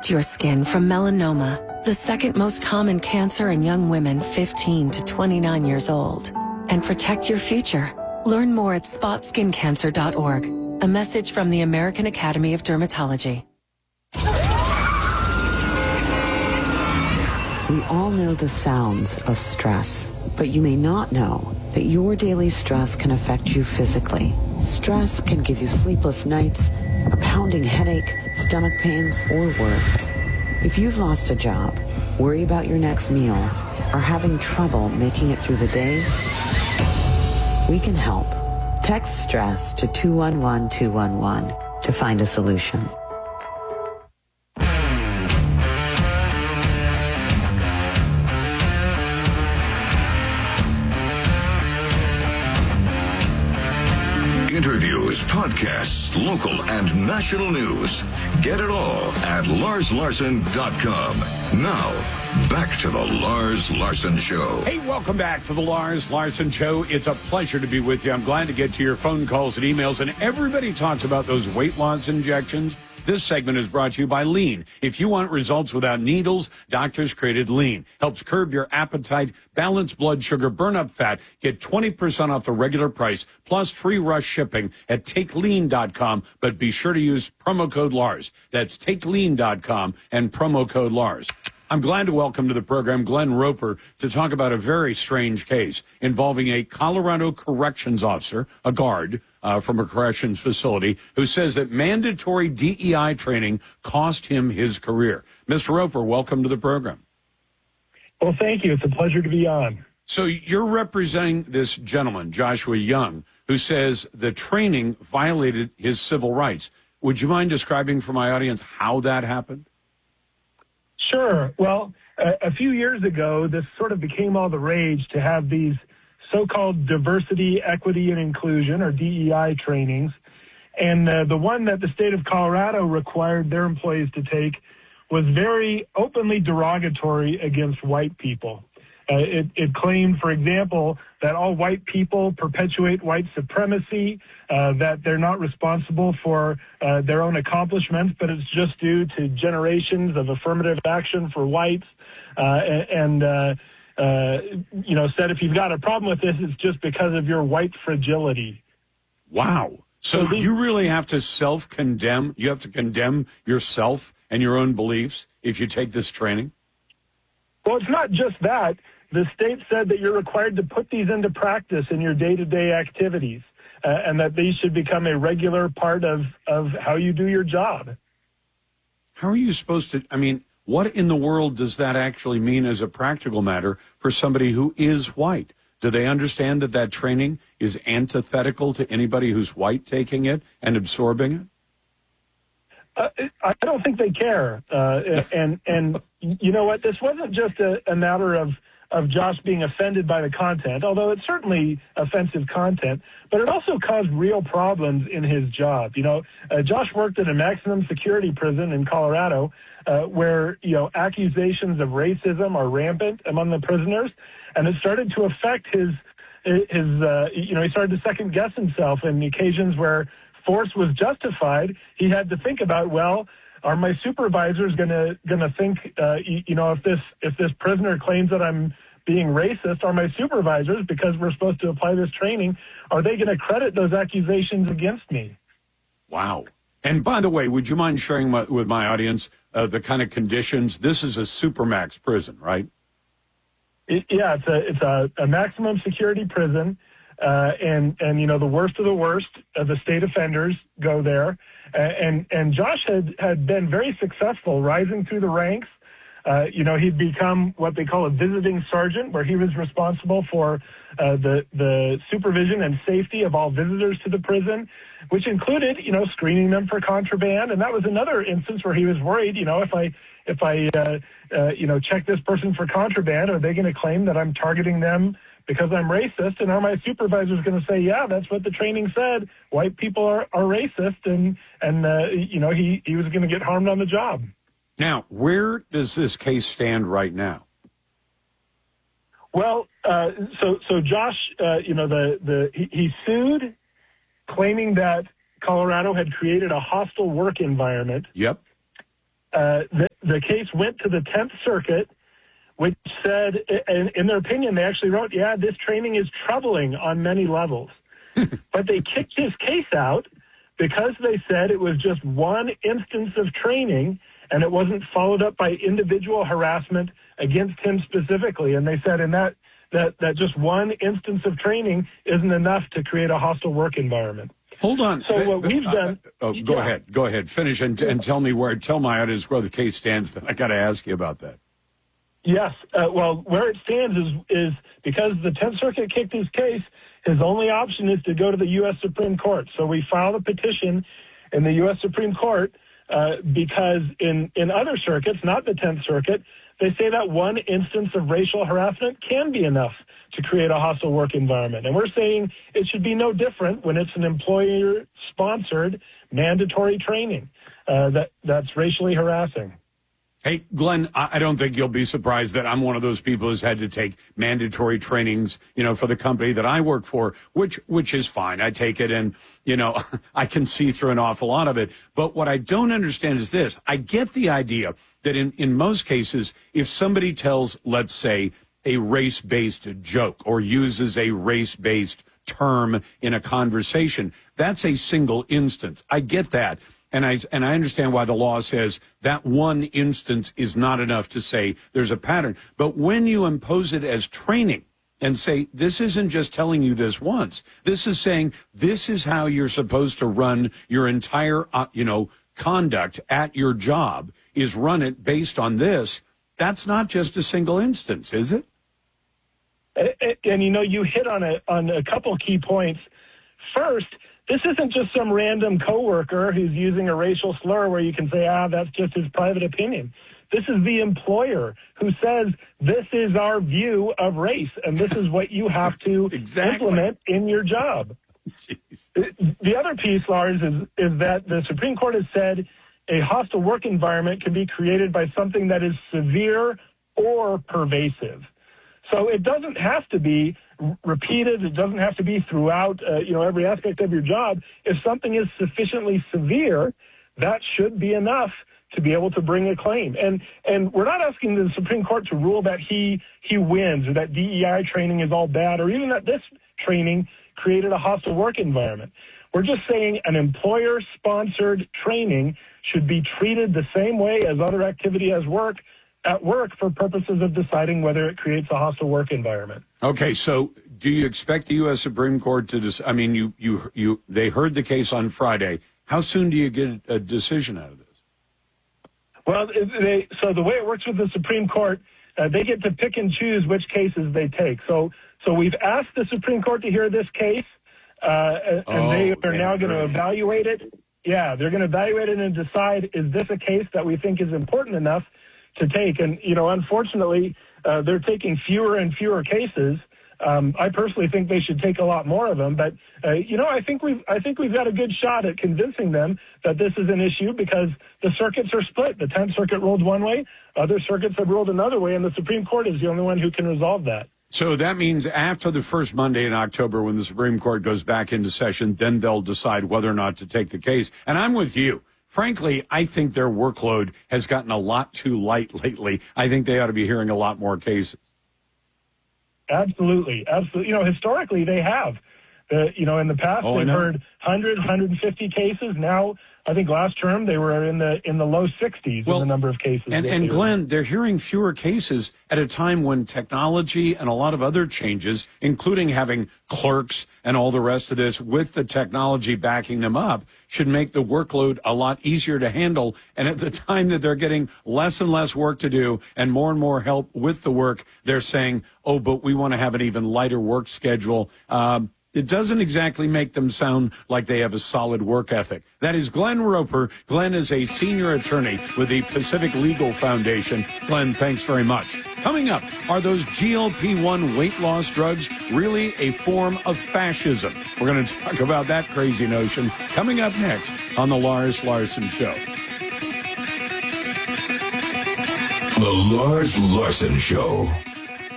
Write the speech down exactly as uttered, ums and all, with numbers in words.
Protect your skin from melanoma, the second most common cancer in young women fifteen to twenty-nine years old. And protect your future. Learn more at spot skin cancer dot org. A message from the American Academy of Dermatology. We all know the sounds of stress, but you may not know that your daily stress can affect you physically. Stress can give you sleepless nights, a pounding headache, stomach pains, or worse. If you've lost a job, worry about your next meal, or having trouble making it through the day, we can help. Text STRESS to two one one two one one to find a solution. Interviews, podcasts, local and national news. Get it all at lars larson dot com. Now, back to the Lars Larson Show. Hey, welcome back to the Lars Larson Show. It's a pleasure to be with you. I'm glad to get to your phone calls and emails. And everybody talks about those weight loss injections. This segment is brought to you by Lean. If you want results without needles, doctors created Lean. Helps curb your appetite, balance blood sugar, burn up fat. Get twenty percent off the regular price, plus free rush shipping at take lean dot com. But be sure to use promo code Lars. That's take lean dot com and promo code Lars. I'm glad to welcome to the program Glenn Roper to talk about a very strange case involving a Colorado corrections officer, a guard uh, from a corrections facility, who says that mandatory D E I training cost him his career. Mister Roper, welcome to the program. Well, thank you. It's a pleasure to be on. So you're representing this gentleman, Joshua Young, who says the training violated his civil rights. Would you mind describing for my audience how that happened? Sure. Well, a, a few years ago, this sort of became all the rage to have these so-called diversity, equity, and inclusion, or D E I trainings. And uh, the one that the state of Colorado required their employees to take was very openly derogatory against white people. Uh, it, it claimed, for example, that all white people perpetuate white supremacy, uh, that they're not responsible for uh, their own accomplishments, but it's just due to generations of affirmative action for whites, uh, and, uh, uh, you know, said if you've got a problem with this, it's just because of your white fragility. Wow. So, so these, you really have to self-condemn? You have to condemn yourself and your own beliefs if you take this training? Well, it's not just that. The state said that you're required to put these into practice in your day-to-day activities, uh, and that these should become a regular part of, of how you do your job. How are you supposed to, I mean, what in the world does that actually mean as a practical matter for somebody who is white? Do they understand that that training is antithetical to anybody who's white taking it and absorbing it? Uh, I don't think they care. Uh, and, and you know what? This wasn't just a, a matter of, of Josh being offended by the content, although it's certainly offensive content, but it also caused real problems in his job. You know, uh, Josh worked in a maximum security prison in Colorado, uh, where, you know, accusations of racism are rampant among the prisoners, and it started to affect his, his, uh, you know, he started to second guess himself in the occasions where force was justified. He had to think about, well, are my supervisors going to going to think, uh, you, you know, if this if this prisoner claims that I'm being racist, are my supervisors, because we're supposed to apply this training, are they going to credit those accusations against me? Wow. And by the way, would you mind sharing my, with my audience uh, the kind of conditions? This is a supermax prison, right? It, yeah, it's a it's a, a maximum security prison. Uh, and, and, you know, the worst of the worst of the state offenders go there. Uh, and, and Josh had, had been very successful rising through the ranks. Uh, you know, he'd become what they call a visiting sergeant, where he was responsible for uh, the, the supervision and safety of all visitors to the prison, which included, you know, screening them for contraband. And that was another instance where he was worried, you know, if I, if I, uh, uh, you know, check this person for contraband, are they going to claim that I'm targeting them because I'm racist? And are my supervisors going to say, yeah, that's what the training said, white people are, are racist, and, and uh, you know, he, he was going to get harmed on the job. Now, where does this case stand right now? Well, uh, so so Josh, uh, you know, the, the he, he sued, claiming that Colorado had created a hostile work environment. Yep. Uh, the, the case went to the tenth Circuit, which said, in, in their opinion, they actually wrote, yeah, this training is troubling on many levels. But they kicked his case out because they said it was just one instance of training and it wasn't followed up by individual harassment against him specifically. And they said in that, that, that just one instance of training isn't enough to create a hostile work environment. Hold on. So what we've done... Uh, oh, go yeah. ahead. Go ahead. Finish and, and tell me where, tell my audience where the case stands. Then I got to ask you about that. Yes. Uh, well, where it stands is, is because the tenth Circuit kicked his case, his only option is to go to the U S Supreme Court. So we filed a petition in the U S Supreme Court uh, because in, in other circuits, not the tenth Circuit, they say that one instance of racial harassment can be enough to create a hostile work environment. And we're saying it should be no different when it's an employer-sponsored mandatory training uh, that, that's racially harassing. Hey, Glenn, I don't think you'll be surprised that I'm one of those people who's had to take mandatory trainings, you know, for the company that I work for, which which is fine. I take it and, you know, I can see through an awful lot of it. But what I don't understand is this. I get the idea that in, in most cases, if somebody tells, let's say, a race-based joke or uses a race-based term in a conversation, that's a single instance. I get that. And I, and I understand why the law says that one instance is not enough to say there's a pattern. But when you impose it as training and say, this isn't just telling you this once, this is saying this is how you're supposed to run your entire, uh, you know, conduct at your job is run it based on this. That's not just a single instance, is it? And, and you know, you hit on a, on a couple key points. First, this isn't just some random coworker who's using a racial slur where you can say, ah, that's just his private opinion. This is the employer who says, this is our view of race, and this is what you have to exactly. implement in your job. Jeez. The other piece, Lars, is, is that the Supreme Court has said a hostile work environment can be created by something that is severe or pervasive. So it doesn't have to be repeated. It doesn't have to be throughout, uh, you know, every aspect of your job. If something is sufficiently severe, that should be enough to be able to bring a claim. And and we're not asking the Supreme Court to rule that he he wins or that D E I training is all bad or even that this training created a hostile work environment. We're just saying an employer-sponsored training should be treated the same way as other activity as work at work for purposes of deciding whether it creates a hostile work environment. Okay, so do you expect the U S Supreme Court to dis- I mean, you, you, you, they heard the case on Friday. How soon do you get a decision out of this? Well, they, so the way it works with the Supreme Court, uh, they get to pick and choose which cases they take. So, so we've asked the Supreme Court to hear this case, uh, and oh, they are man, now going to great. evaluate it. Yeah, they're going to evaluate it and decide, is this a case that we think is important enough to take? And, you know, unfortunately, uh, they're taking fewer and fewer cases. Um, I personally think they should take a lot more of them. But, uh, you know, I think we've I think we've got a good shot at convincing them that this is an issue because the circuits are split. The tenth Circuit ruled one way. Other circuits have ruled another way. And the Supreme Court is the only one who can resolve that. So that means after the first Monday in October, when the Supreme Court goes back into session, then they'll decide whether or not to take the case. And I'm with you. Frankly, I think their workload has gotten a lot too light lately. I think they ought to be hearing a lot more cases. Absolutely. Absolutely. You know, historically, they have. Uh, you know, in the past, oh, they've heard one hundred, one hundred fifty cases. Now, I think last term, they were in the in the low sixties well, in the number of cases. And, and Glenn, they're hearing fewer cases at a time when technology and a lot of other changes, including having clerks and all the rest of this with the technology backing them up, should make the workload a lot easier to handle. And at the time that they're getting less and less work to do and more and more help with the work, they're saying, oh, but we want to have an even lighter work schedule. Um, It doesn't exactly make them sound like they have a solid work ethic. That is Glenn Roper. Glenn is a senior attorney with the Pacific Legal Foundation. Glenn, thanks very much. Coming up, are those G L P one weight loss drugs really a form of fascism? We're going to talk about that crazy notion coming up next on the Lars Larson Show. The Lars Larson Show.